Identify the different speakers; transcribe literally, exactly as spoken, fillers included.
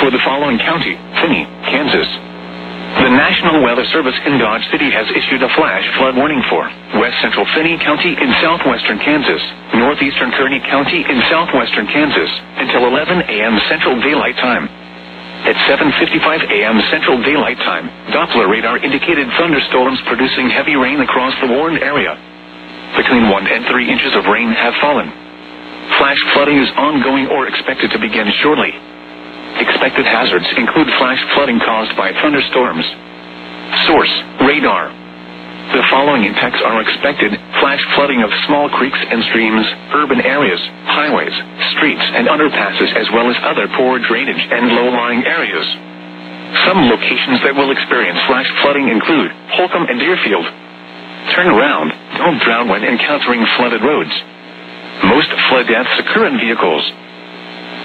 Speaker 1: for the following county: Finney, Kansas. The National Weather Service in Dodge City has issued a flash flood warning for west central Finney County in southwestern Kansas, northeastern Kearney County in southwestern Kansas, until eleven a m Central Daylight Time. At seven fifty-five a m Central Daylight Time, Doppler radar indicated thunderstorms producing heavy rain across the warned area. Between one and three inches of rain have fallen. Flash flooding is ongoing or expected to begin shortly. Expected hazards include flash flooding caused by thunderstorms. Source: radar. The following impacts are expected: flash flooding of small creeks and streams, urban areas, highways, streets, and underpasses, as well as other poor drainage and low-lying areas. Some locations that will experience flash flooding include Holcomb and Deerfield. Turn around. Don't drown when encountering flooded roads. Most flood deaths occur in vehicles.